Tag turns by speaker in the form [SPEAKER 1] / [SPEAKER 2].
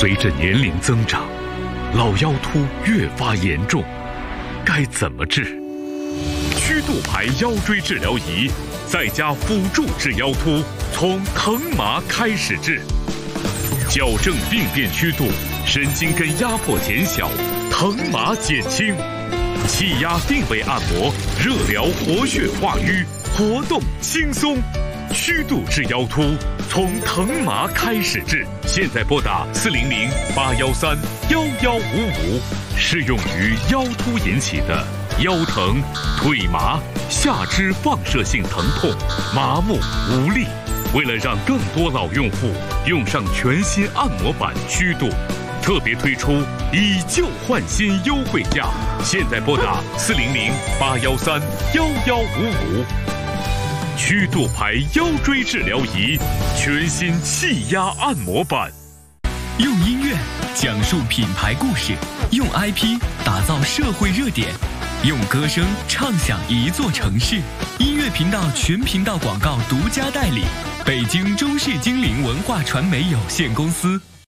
[SPEAKER 1] 随着年龄增长，老腰突越发严重，该怎么治？曲度牌腰椎治疗仪再加辅助治腰突，从疼麻开始治，矫正病变曲度，神经根压迫减小，疼麻减轻，气压定位按摩，热疗活血化瘀，活动轻松。曲度治腰突，从疼麻开始治。现在拨打400-813-1155，适用于腰突引起的腰疼、腿麻、下肢放射性疼痛、麻木无力。为了让更多老用户用上全新按摩板曲度，特别推出以旧换新优惠价。现在拨打400-813-1155。曲度牌腰椎治疗仪，全新气压按摩板。
[SPEAKER 2] 用音乐讲述品牌故事，用 IP 打造社会热点，用歌声唱响一座城市。音乐频道全频道广告独家代理，北京中视精灵文化传媒有限公司。